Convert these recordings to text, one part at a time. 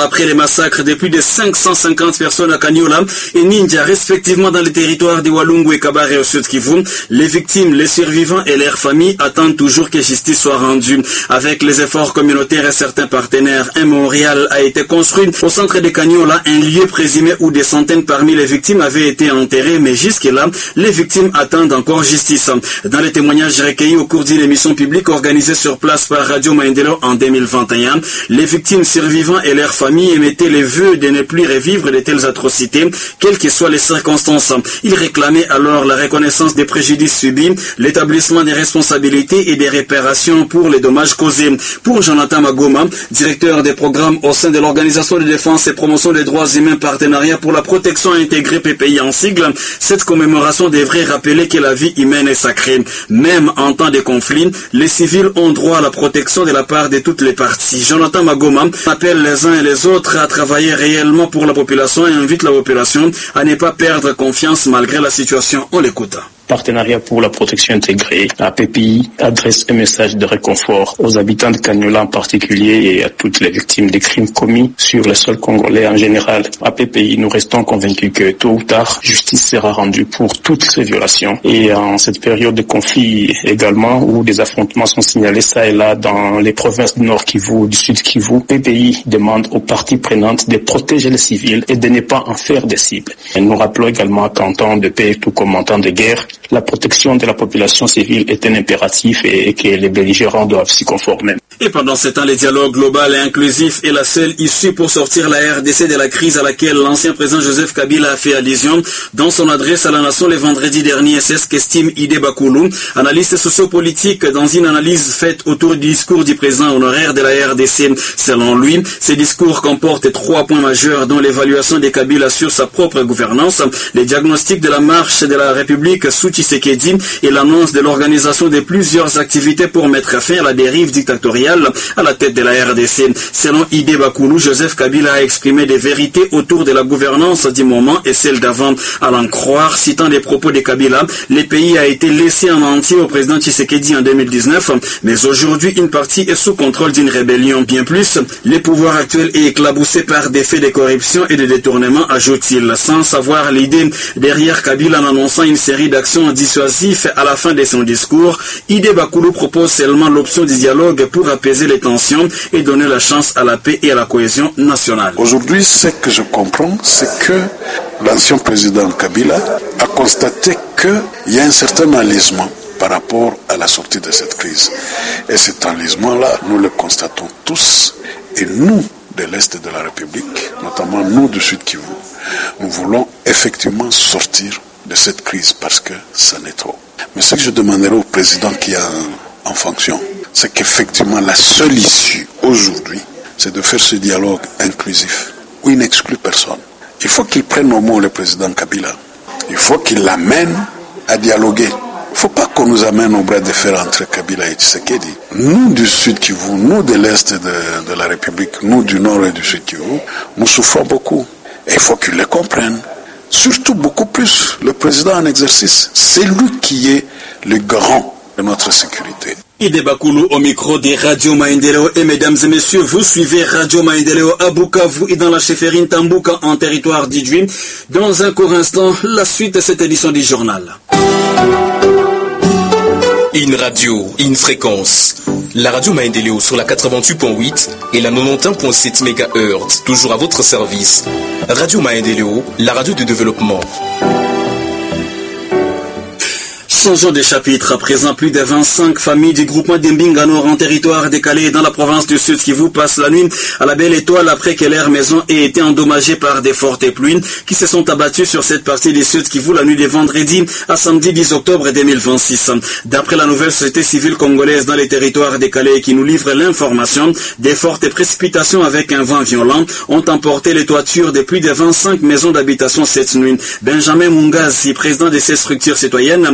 après les massacres de plus de 550 personnes à Kaniola et Ninja, respectivement dans les territoires de Walungu et Kabare au Sud Kivu, les victimes, les survivants et leurs familles attendent toujours que justice soit rendue. Avec les efforts communautaires et certains partenaires, un mémorial a été construit au centre de Kaniola, un lieu présumé où des centaines parmi les victimes avaient été enterrées, mais jusque-là, les victimes attendent encore justice. Dans les témoignages recueillis au cours d'une émission publique organisée sur place par Radio Maendeleo en 2021, les victimes survivants et leurs familles émettaient les vœux de ne plus revivre de telles atrocités, quelles que soient les circonstances. Ils réclamaient alors la reconnaissance des préjudices subis, l'établissement des responsabilités et des réparations pour les dommages causés. Pour Jonathan Magoma, directeur des programmes au sein de l'Organisation de défense et promotion des droits humains Partenariat pour la protection intégrée PPI en sigle, cette commémoration devrait rappeler que la vie humaine est sacrée. Même en temps de conflit, les civils ont droit à la protection de la part de toutes les parties. Jonathan Magoma appelle les uns et les autres à travailler réellement pour la population et invite la population à ne pas perdre confiance malgré la situation. On l'écoute. Partenariat pour la protection intégrée, la PPI adresse un message de réconfort aux habitants de Kaniola en particulier et à toutes les victimes des crimes commis sur les sols congolais en général. À PPI, nous restons convaincus que tôt ou tard, justice sera rendue pour toutes ces violations. Et en cette période de conflit également, où des affrontements sont signalés ça et là dans les provinces du Nord Kivu, du Sud Kivu, PPI demande aux parties prenantes de protéger les civils et de ne pas en faire des cibles. Et nous rappelons également qu'en temps de paix, tout comme en temps de guerre, la protection de la population civile est un impératif et que les belligérants doivent s'y conformer. Et pendant ce temps, le dialogue global et inclusif est la seule issue pour sortir la RDC de la crise à laquelle l'ancien président Joseph Kabila a fait allusion dans son adresse à la nation le vendredi dernier. C'est ce qu'estime Idé Bakoulou, analyste sociopolitique, dans une analyse faite autour du discours du président honoraire de la RDC. Selon lui, ce discours comporte 3 points majeurs, dont l'évaluation de Kabila sur sa propre gouvernance, les diagnostics de la marche de la République sous Tshisekedi et l'annonce de l'organisation de plusieurs activités pour mettre fin à la dérive dictatoriale à la tête de la RDC. Selon Idé Bakoulou, Joseph Kabila a exprimé des vérités autour de la gouvernance du moment et celle d'avant. À l'en croire, citant des propos de Kabila, le pays a été laissé en entier au président Tshisekedi en 2019, mais aujourd'hui, une partie est sous contrôle d'une rébellion. Bien plus, le pouvoir actuel est éclaboussé par des faits de corruption et de détournement, ajoute-t-il, sans savoir l'idée derrière Kabila en annonçant une série d'actions dissuasives à la fin de son discours. Idé Bakoulou propose seulement l'option du dialogue pour apaiser les tensions et donner la chance à la paix et à la cohésion nationale. Aujourd'hui, ce que je comprends, c'est que l'ancien président Kabila a constaté qu'il y a un certain enlisement par rapport à la sortie de cette crise. Et cet enlisement-là, nous le constatons tous. Et nous, de l'Est de la République, notamment nous du Sud Kivu, nous voulons effectivement sortir de cette crise parce que ça n'est trop. Mais ce que je demanderai au président qui est en fonction, c'est qu'effectivement la seule issue aujourd'hui, c'est de faire ce dialogue inclusif où il n'exclut personne. Il faut qu'il prenne au mot le président Kabila. Il faut qu'il l'amène à dialoguer. Il ne faut pas qu'on nous amène au bras de fer entre Kabila et Tshisekedi. Nous du Sud Kivu, nous de l'Est de la République, nous du Nord et du Sud Kivu, nous souffrons beaucoup. Et il faut qu'il le comprenne. Surtout beaucoup plus le président en exercice. C'est lui qui est le garant de notre sécurité. Idé Bakoulou au micro des Radio Maendeleo. Et mesdames et messieurs, vous suivez Radio Maendeleo à Bukavu et dans la chefferie Ntambuka en territoire d'Idjouim. Dans un court instant, la suite de cette édition du journal. Une radio, une fréquence. La radio Maendeleo sur la 88.8 et la 91.7 MHz. Toujours à votre service. Radio Maendeleo, la radio de développement. Changeons de chapitre. À présent, plus de 25 familles du groupement d'Imbinganor en territoire décalé dans la province du Sud Kivu passent la nuit à la Belle Étoile après que leur maison ait été endommagée par des fortes pluies qui se sont abattues sur cette partie du Sud Kivu la nuit de vendredi à samedi 10 octobre 2026. D'après la nouvelle société civile congolaise dans les territoires décalés qui nous livre l'information, des fortes précipitations avec un vent violent ont emporté les toitures de plus de 25 maisons d'habitation cette nuit. Benjamin Mungazi, président de ces structures citoyennes, affirme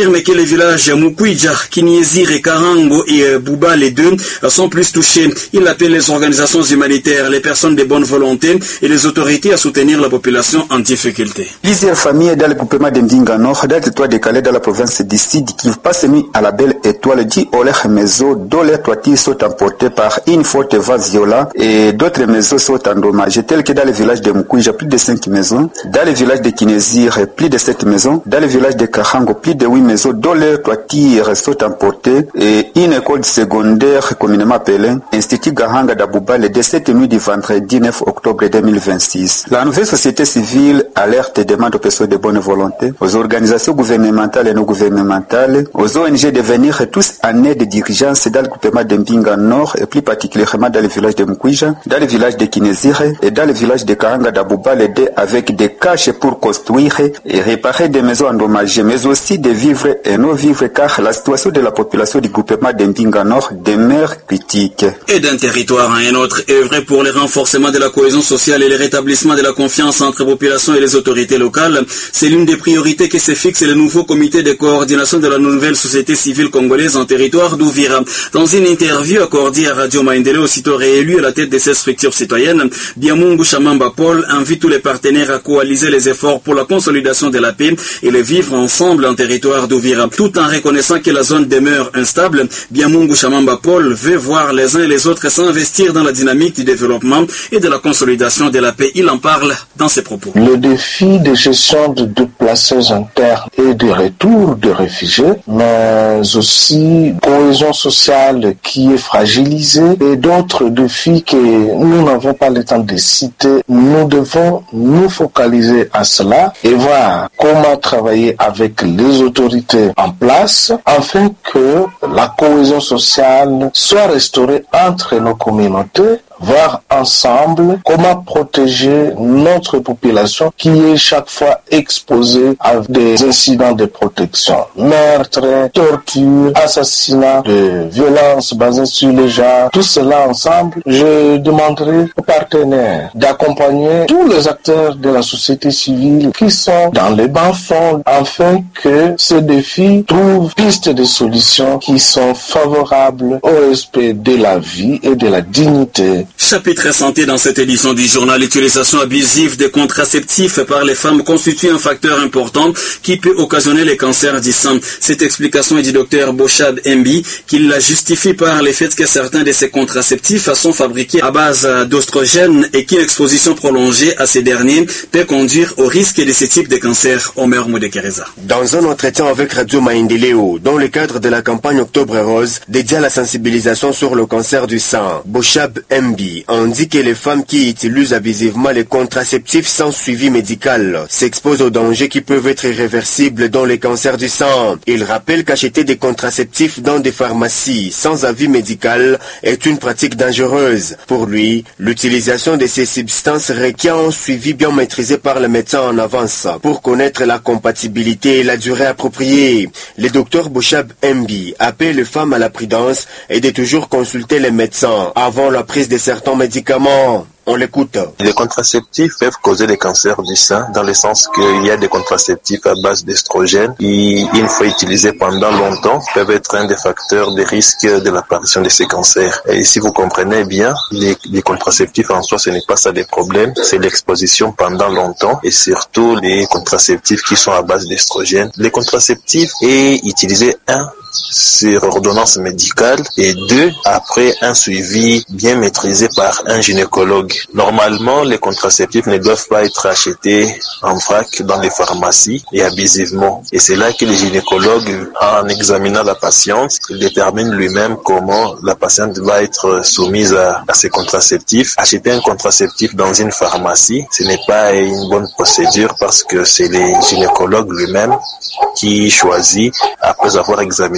affirme que les villages Mukwija, Kinyezire, Karango et Bouba, les deux, sont plus touchés. Il appelle les organisations humanitaires, les personnes de bonne volonté et les autorités à soutenir la population en difficulté. Plusieurs familles dans le groupement de Mbinga Nord, dans le territoire décalé dans la province d'Issid, qui passent mis à la belle étoile dit Olech Mezo, dont les toitures sont emportées par une forte vent violente et d'autres maisons sont endommagées, telles que dans le village de Mukwija, plus de 5 maisons, dans le village de Kinezir, plus de 7 maisons, dans le village de Karango, plus de 8 maisons, dont les toitures sont emportées et une école secondaire communément appelée Institut Gahanga d'Abouba le 17 nuit du vendredi 9 octobre 2026. La nouvelle société civile alerte et demande aux personnes de bonne volonté, aux organisations gouvernementales et non gouvernementales, aux ONG de venir tous en aide d'urgence dans le groupement de Mbinga Nord et plus particulièrement dans le village de Mukwija, dans le village de Kinezire et dans le village de Kahanga d'Abouba, les deux avec des caches pour construire et réparer des maisons endommagées, mais aussi des vivres et non-vivres, car la situation de la population du groupement de Mbinga Nord demeure critique. Et d'un territoire à un autre, œuvrer pour le renforcement de la cohésion sociale et le rétablissement de la confiance entre la population et les autorités locales, c'est l'une des priorités que se fixe le nouveau comité de coordination de la nouvelle société civile congolaise en territoire d'Ouvira. Dans une interview accordée à Radio Maendeleo, aussitôt réélu à la tête de cette structure citoyenne, Biamungu Shamamba Paul invite tous les partenaires à coaliser les efforts pour la consolidation de la paix et le vivre ensemble en territoire d'Ouvira. Tout en reconnaissant que la zone demeure instable, Biamungu Shamamba Paul veut voir les uns et les autres s'investir dans la dynamique du développement et de la consolidation de la paix. Il en parle dans ses propos. Le défi de gestion de déplacés internes et de retour de réfugiés, mais aussi cohésion sociale qui est fragilisée et d'autres défis que nous n'avons pas le temps de citer. Nous devons nous focaliser à cela et voir comment travailler avec les autorités en place afin que la cohésion sociale soit restaurée entre nos communautés, voir ensemble comment protéger notre population qui est chaque fois exposée à des incidents de protection. Meurtres, tortures, assassinats, de violences basées sur les genres, tout cela ensemble, je demanderai aux partenaires d'accompagner tous les acteurs de la société civile qui sont dans les bas-fonds afin que ce défi trouve piste de solutions qui sont favorables au respect de la vie et de la dignité. Chapitre santé dans cette édition du journal. L'utilisation abusive des contraceptifs par les femmes constitue un facteur important qui peut occasionner les cancers du sein. Cette explication est du docteur Boshab Mbi qui la justifie par le fait que certains de ces contraceptifs sont fabriqués à base d'oestrogènes et qu'une exposition prolongée à ces derniers peut conduire au risque de ce type de cancer. Omer Moudekereza. Dans un entretien avec Radio Maendeleo, dans le cadre de la campagne Octobre Rose dédiée à la sensibilisation sur le cancer du sein, Boshab Mbi on dit que les femmes qui utilisent abusivement les contraceptifs sans suivi médical s'exposent aux dangers qui peuvent être irréversibles dans les cancers du sang. Il rappelle qu'acheter des contraceptifs dans des pharmacies sans avis médical est une pratique dangereuse. Pour lui, l'utilisation de ces substances requiert un suivi bien maîtrisé par le médecin en avance pour connaître la compatibilité et la durée appropriée. Le docteur Boshab Mbi appelle les femmes à la prudence et de toujours consulter les médecins avant la prise de certains médicaments. On l'écoute. Les contraceptifs peuvent causer des cancers du sein dans le sens qu'il y a des contraceptifs à base d'estrogènes qui, une fois utilisés pendant longtemps, peuvent être un des facteurs de risque de l'apparition de ces cancers. Et si vous comprenez bien, les contraceptifs en soi, ce n'est pas ça le problème, c'est l'exposition pendant longtemps et surtout les contraceptifs qui sont à base d'estrogènes. Les contraceptifs est utilisé sur ordonnance médicale et 2, après un suivi bien maîtrisé par un gynécologue. Normalement, les contraceptifs ne doivent pas être achetés en vrac dans les pharmacies et abusivement. Et c'est là que le gynécologue, en examinant la patiente, il détermine lui-même comment la patiente va être soumise à ces contraceptifs. Acheter un contraceptif dans une pharmacie, ce n'est pas une bonne procédure parce que c'est le gynécologue lui-même qui choisit, après avoir examiné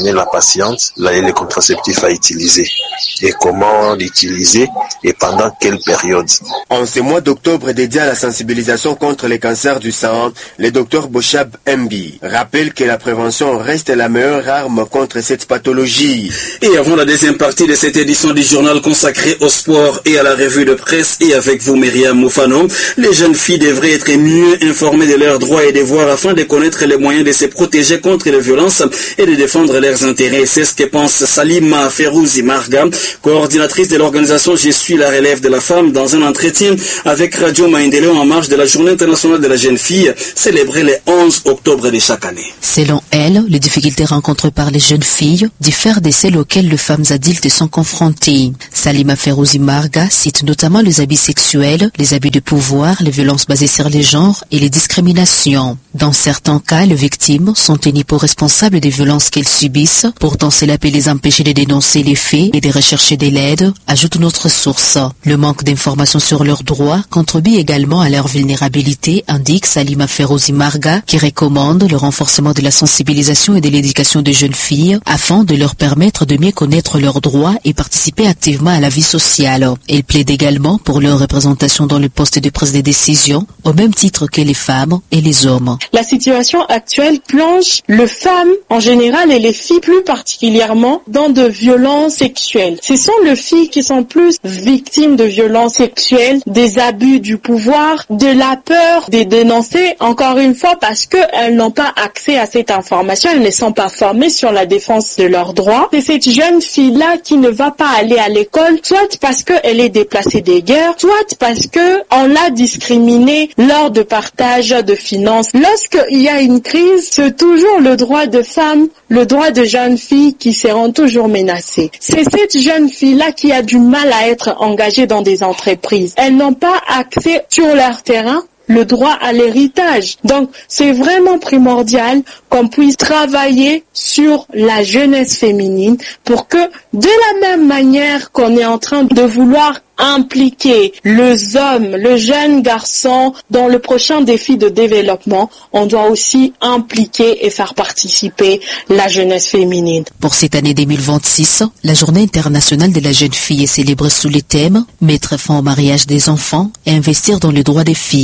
donner la patiente les contraceptifs à utiliser et comment l'utiliser et pendant quelle période. En ce mois d'octobre dédié à la sensibilisation contre les cancers du sang, le docteur Boshab Mbi rappelle que la prévention reste la meilleure arme contre cette pathologie. Et avant la deuxième partie de cette édition du journal consacrée au sport et à la revue de presse, et avec vous Myriam Moufano, les jeunes filles devraient être mieux informées de leurs droits et devoirs afin de connaître les moyens de se protéger contre les violences et de défendre leurs intérêts. C'est ce que pense Salima Ferouzi Marga, coordinatrice de l'organisation Je suis la relève de la femme, dans un entretien avec Radio Maendeleo en marge de la Journée internationale de la jeune fille, célébrée le 11 octobre de chaque année. Selon elle, les difficultés rencontrées par les jeunes filles diffèrent de celles auxquelles les femmes adultes sont confrontées. Salima Ferouzi Marga cite notamment les abus sexuels, les abus de pouvoir, les violences basées sur les genres et les discriminations. Dans certains cas, les victimes sont tenues pour responsables des violences qu'elles subissent. Pourtant, cela peut les empêcher de dénoncer les faits et de rechercher de l'aide, ajoute notre source. Le manque d'informations sur leurs droits contribue également à leur vulnérabilité, indique Salima Ferouzi Marga, qui recommande le renforcement de la sensibilisation et de l'éducation des jeunes filles afin de leur permettre de mieux connaître leurs droits et participer activement à la vie sociale. Elle plaide également pour leur représentation dans le poste de prise de décision, au même titre que les femmes et les hommes. La situation actuelle plonge les femmes en général et les filles plus particulièrement dans de violences sexuelles. Ce sont les filles qui sont plus victimes de violences sexuelles, des abus du pouvoir, de la peur de dénoncer, encore une fois parce qu'elles n'ont pas accès à cette information, elles ne sont pas formées sur la défense de leurs droits. C'est cette jeune fille-là qui ne va pas aller à l'école, soit parce qu'elle est déplacée des guerres, soit parce qu'on l'a discriminée lors de partage de finances. Lorsqu'il y a une crise, c'est toujours le droit de femmes, le droit de jeunes filles qui seront toujours menacées. C'est cette jeune fille-là qui a du mal à être engagée dans des entreprises. Elles n'ont pas accès sur leur terrain le droit à l'héritage. Donc, c'est vraiment primordial qu'on puisse travailler sur la jeunesse féminine pour que, de la même manière qu'on est en train de vouloir impliquer les hommes, le jeune garçon dans le prochain défi de développement, on doit aussi impliquer et faire participer la jeunesse féminine. Pour cette année 2026, la Journée internationale de la jeune fille est célébrée sous le thème « Mettre fin au mariage des enfants et investir dans les droits des filles ».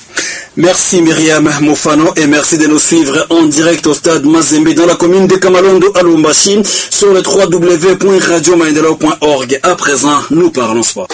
Merci Myriam Moufano et merci de nous suivre en direct au stade Mazembe dans la commune de Kamalondo à Lubumbashi sur le www.radiomaendeleo.org. À présent, nous parlons sport.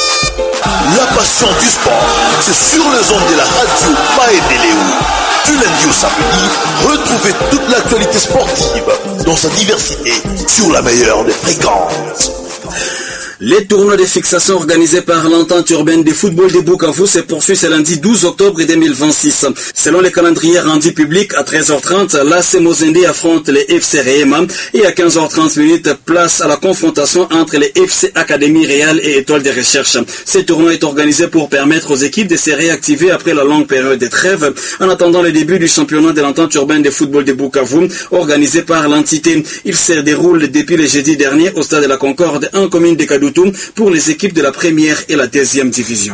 La passion du sport, c'est sur les ondes de la radio Maendeleo. Du lundi au samedi, retrouvez toute l'actualité sportive dans sa diversité sur la meilleure des fréquences. Les tournois de fixation organisés par l'entente urbaine de football de Bukavu se poursuivent ce lundi 12 octobre 2026. Selon les calendriers rendus publics, à 13h30, l'AC Mozende affronte les FC Rehema et à 15h30, place à la confrontation entre les FC Académie Réal et Étoile de Recherche. Ce tournoi est organisé pour permettre aux équipes de se réactiver après la longue période de trêve en attendant le début du championnat de l'entente urbaine de football de Bukavu organisé par l'entité. Il se déroule depuis le jeudi dernier au stade de la Concorde en commune de Kadou pour les équipes de la première et la deuxième division.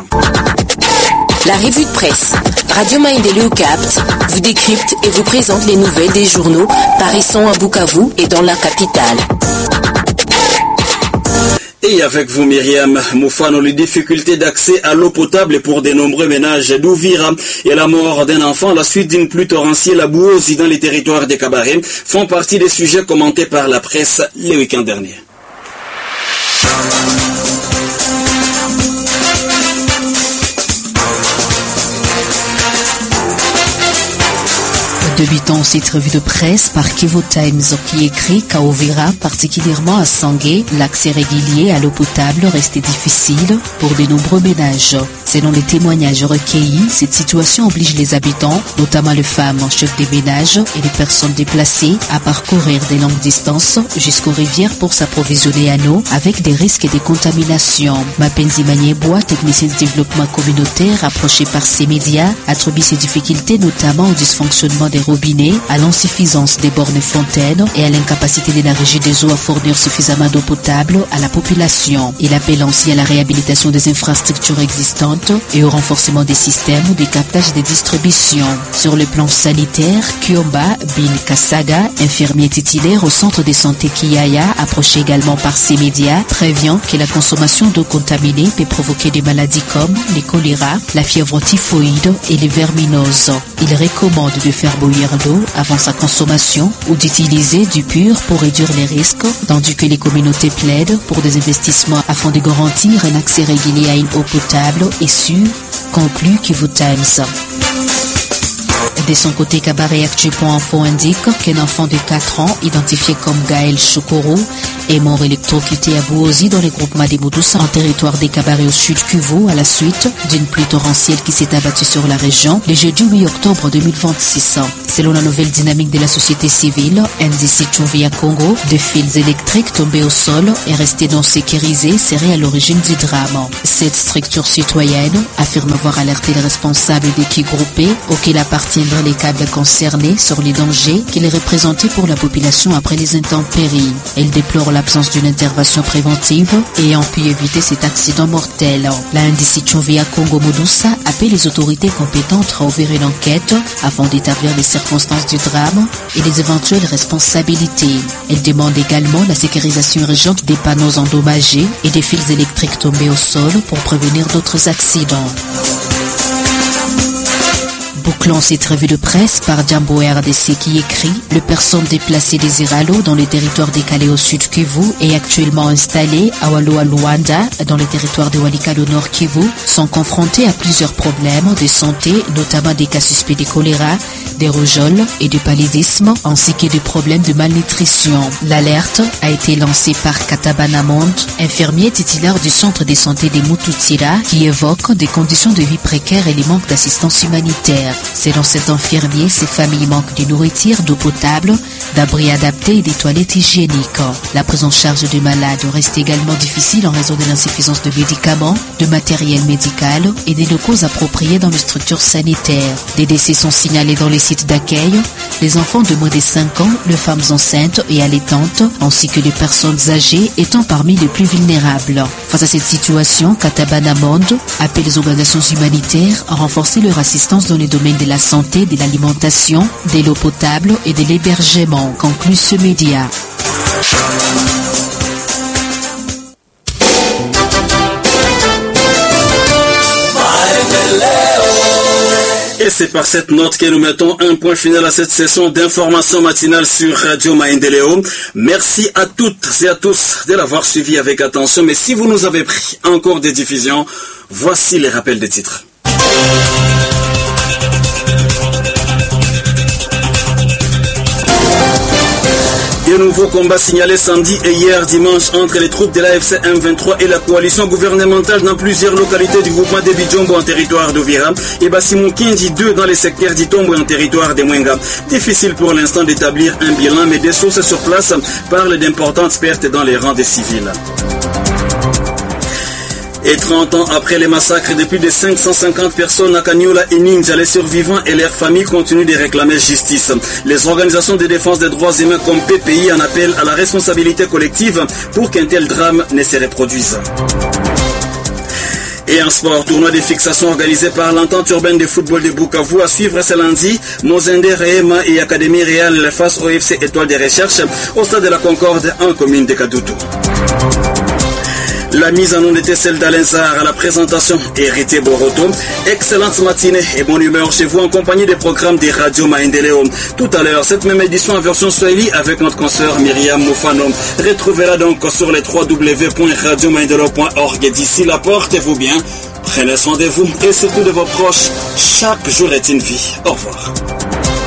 La revue de presse Radio Maendeleo capte, vous décrypte et vous présente les nouvelles des journaux paraissant à Bukavu et dans la capitale. Et avec vous Myriam Moufano, les difficultés d'accès à l'eau potable pour de nombreux ménages d'Ouvira et la mort d'un enfant à la suite d'une pluie torrentielle à Bouozi dans les territoires des Kabaré font partie des sujets commentés par la presse le week-end dernier. Débutant cette revue de presse par Kivu Times qui écrit qu'à Uvira, particulièrement à Sangé, l'accès régulier à l'eau potable restait difficile pour de nombreux ménages. Selon les témoignages recueillis, cette situation oblige les habitants, notamment les femmes en chef des ménages et les personnes déplacées, à parcourir des longues distances jusqu'aux rivières pour s'approvisionner en eau avec des risques de contamination. Mapenzi Maniebois, technicien de développement communautaire approché par ces médias, attribue ces difficultés notamment au dysfonctionnement des routes robinets, à l'insuffisance des bornes fontaines et à l'incapacité de la régie des eaux à fournir suffisamment d'eau potable à la population. Il appelle ainsi à la réhabilitation des infrastructures existantes et au renforcement des systèmes de captage et de distribution. Sur le plan sanitaire, Kiomba Bin Kasaga, infirmier titulaire au centre de santé Kiaya, approché également par ces médias, prévient que la consommation d'eau contaminée peut provoquer des maladies comme le choléra, la fièvre typhoïde et les verminoses. Il recommande de faire bouillir l'eau avant sa consommation ou d'utiliser du pur pour réduire les risques, tandis que les communautés plaident pour des investissements afin de garantir un accès régulier à une eau potable et sûre, conclut Kivu Times. De son côté, Kabareactu.info indique qu'un enfant de 4 ans, identifié comme Gaël Chokoro, est mort électrocuté à Bouozi dans les groupements des Moudoussa en territoire des Kabaré au sud Kivu à la suite d'une pluie torrentielle qui s'est abattue sur la région le jeudi 8 octobre 2026. Selon la nouvelle dynamique de la société civile, NDC Chuvia Congo, des fils électriques tombés au sol et restés non sécurisés seraient à l'origine du drame. Cette structure citoyenne affirme avoir alerté les responsables des groupés auxquels appartiendraient les câbles concernés sur les dangers qu'ils représentaient pour la population après les intempéries. Elle déplore l'absence d'une intervention préventive ayant pu éviter cet accident mortel. La NDC Chuvia Congo Moudoussa appelle les autorités compétentes à ouvrir une enquête afin d'établir les circonstances du drame et les éventuelles responsabilités. Elle demande également la sécurisation urgente des panneaux endommagés et des fils électriques tombés au sol pour prévenir d'autres accidents. Bouclons cette revue de presse par Djambo RDC qui écrit « Le personne déplacé des Iralo dans les territoires décalés au sud Kivu est actuellement installé à Waloa Luanda dans les territoires de Walikale au nord Kivu sont confrontés à plusieurs problèmes de santé, notamment des cas suspects de choléra, des rougeoles et du paludisme, ainsi que des problèmes de malnutrition. L'alerte a été lancée par Katabana Mond, infirmier titulaire du centre de santé des Mututira, qui évoque des conditions de vie précaires et les manques d'assistance humanitaire. Selon cet infirmier, ces familles manquent de nourriture, d'eau potable, d'abris adaptés et des toilettes hygiéniques. La prise en charge des malades reste également difficile en raison de l'insuffisance de médicaments, de matériel médical et des locaux appropriés dans les structures sanitaires. Des décès sont signalés dans les sites d'accueil, les enfants de moins de 5 ans, les femmes enceintes et allaitantes, ainsi que les personnes âgées étant parmi les plus vulnérables. Face à cette situation, Katabana Monde appelle les organisations humanitaires à renforcer leur assistance dans les domaines de la santé, de l'alimentation, de l'eau potable et de l'hébergement, conclut ce média. Et c'est par cette note que nous mettons un point final à cette session d'information matinale sur Radio Maendeleo. Merci à toutes et à tous de l'avoir suivi avec attention. Mais si vous nous avez pris encore des diffusions, voici les rappels des titres. De nouveaux combats signalés samedi et hier dimanche entre les troupes de l'AFC M23 et la coalition gouvernementale dans plusieurs localités du groupement de Bijombo en territoire d'Uvira et Basimukindi 2 dans les secteurs d'Itombo en territoire de Mwenga. Difficile pour l'instant d'établir un bilan, mais des sources sur place parlent d'importantes pertes dans les rangs des civils. Et 30 ans après les massacres de plus de 550 personnes à Kaniola et Ninja, les survivants et leurs familles continuent de réclamer justice. Les organisations de défense des droits humains comme PPI en appellent à la responsabilité collective pour qu'un tel drame ne se reproduise. Et en sport, tournoi de fixation organisé par l'entente urbaine de football de Bukavu à suivre ce lundi, Mozende, Rehema et Académie Réal face au FC Étoile de Recherche au stade de la Concorde en commune de Kadutu. La mise en onde était celle d'Alain Zahar à la présentation Hérité Boroto. Excellente matinée et bonne humeur chez vous en compagnie des programmes des Radio Maendeleo. Tout à l'heure, cette même édition en version Swahili avec notre consoeur Myriam Moufano. Retrouvez-la donc sur les www.radiomaendeleo.org. D'ici là, portez-vous bien, prenez soin de vous et surtout de vos proches. Chaque jour est une vie. Au revoir.